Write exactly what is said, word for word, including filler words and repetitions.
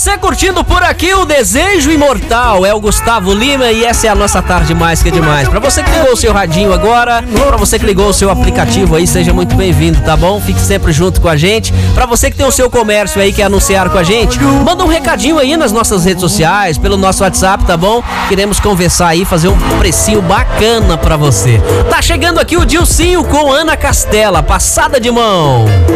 você curtindo por aqui o Desejo Imortal, é o Gustavo Lima e essa é a nossa tarde mais que demais. Pra você que ligou o seu radinho agora, pra você que ligou o seu aplicativo aí, seja muito bem-vindo, tá bom? Fique sempre junto com a gente. Pra você que tem o seu comércio aí, quer anunciar com a gente, manda um recadinho aí nas nossas redes sociais, pelo nosso WhatsApp, tá bom? Queremos conversar aí, fazer um precinho bacana pra você. Tá chegando aqui o Dilcinho com Ana Castela, passada de mão.